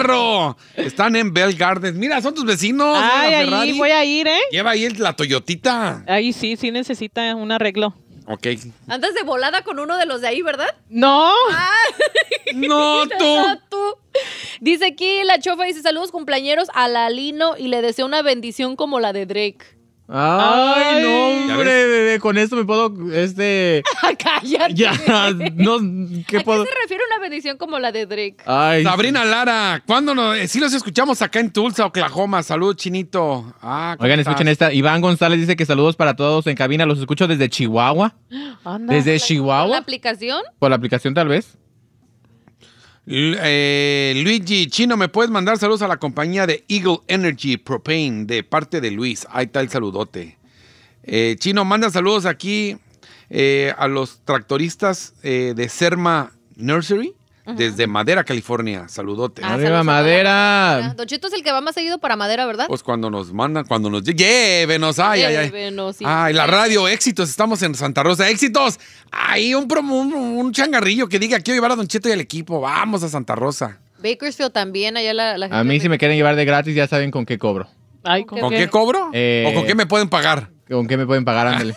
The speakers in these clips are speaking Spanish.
carro. Están en Bell Gardens. Mira, son tus vecinos. Ay, ahí voy a ir, ¿eh? Lleva ahí la Toyotita. Ahí sí necesita un arreglo. Ok. Andas de volada con uno de los de ahí, ¿verdad? No. No, tú. Dice aquí la chofa, dice, saludos cumpleañeros a la Lino y le deseo una bendición como la de Drake. Ay, no, hombre, bebé, con esto me puedo, Cállate. Ya, no, ¿qué puedo? ¿A qué se refiere una bendición como la de Drake? Ay. Sabrina Lara, ¿cuándo sí los escuchamos acá en Tulsa, Oklahoma? Salud, Chinito. Oigan, escuchen esta. Iván González dice que saludos para todos en cabina. Los escucho desde Chihuahua. Anda. ¿Desde ¿Con Chihuahua? la aplicación? ¿Por la aplicación tal vez? Luigi, Chino, ¿me puedes mandar saludos a la compañía de Eagle Energy Propane de parte de Luis? Ahí está el saludote. Chino, manda saludos aquí a los tractoristas de Serma Nursery desde Madera, California. Saludote. Arriba, Madera. Don Cheto es el que va más seguido para Madera, ¿verdad? Pues cuando nos mandan, llévenos, ay. Llévenos, sí. Ay, la radio, éxitos, estamos en Santa Rosa, éxitos. Ay, un changarrillo que diga, quiero llevar a Don Cheto y al equipo, vamos a Santa Rosa. Bakersfield también, allá la gente. A mí si me quieren llevar de gratis ya saben con qué cobro. Ay, ¿Con qué cobro? ¿O con qué me pueden pagar? ¿Con qué me pueden pagar? Ándale.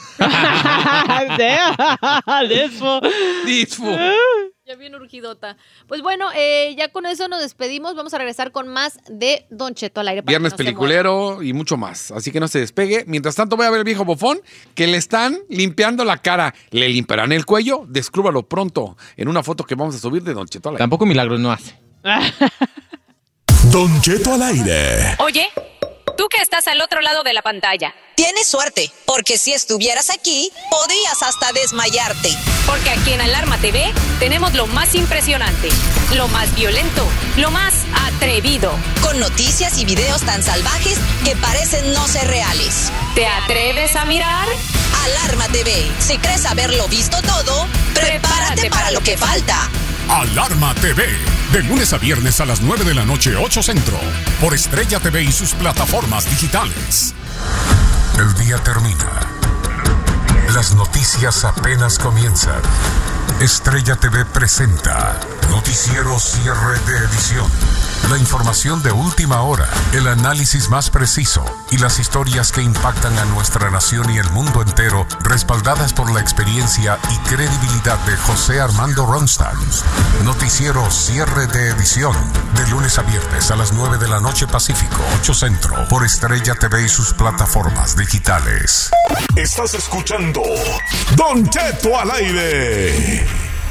Disfo. Ya bien urgidota. Pues bueno, ya con eso nos despedimos. Vamos a regresar con más de Don Cheto al aire. Viernes peliculero y mucho más. Así que no se despegue. Mientras tanto voy a ver el viejo bofón que le están limpiando la cara. ¿Le limpiarán el cuello? Descúbralo pronto en una foto que vamos a subir de Don Cheto al aire. Tampoco milagros no hace. Don Cheto al aire. Oye, tú que estás al otro lado de la pantalla. Tienes suerte, porque si estuvieras aquí, podrías hasta desmayarte. Porque aquí en Alarma TV tenemos lo más impresionante, lo más violento, lo más atrevido. Con noticias y videos tan salvajes que parecen no ser reales. ¿Te atreves a mirar? Alarma TV. Si crees haberlo visto todo, prepárate para lo que falta. Alarma TV. De lunes a viernes a las 9 de la noche, 8 Centro. Por Estrella TV y sus plataformas digitales. El día termina. Las noticias apenas comienzan. Estrella TV presenta Noticiero Cierre de Edición. La información de última hora, el análisis más preciso y las historias que impactan a nuestra nación y el mundo entero, respaldadas por la experiencia y credibilidad de José Armando Ronstadt. Noticiero Cierre de Edición. De lunes a viernes a las 9 de la noche Pacífico, 8 Centro. Por Estrella TV y sus plataformas digitales. Estás escuchando Don Cheto al aire.